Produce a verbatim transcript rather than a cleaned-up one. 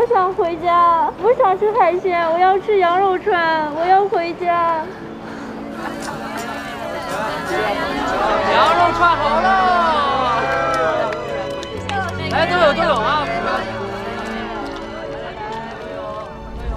我想回家，不想吃海鲜，我要吃羊肉串，我要回家。 羊肉串好了。